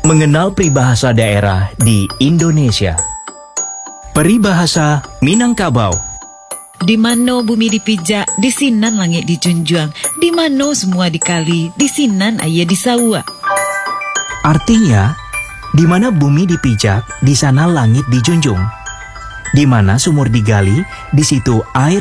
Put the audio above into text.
Mengenal peribahasa daerah di Indonesia. Peribahasa Minangkabau. Di mana bumi dipijak, di sinan langit dijunjung. Di mana semua dikali, di sinan ayah disawa. Artinya, di mana bumi dipijak, di sana langit dijunjung. Di mana sumur digali, di situ air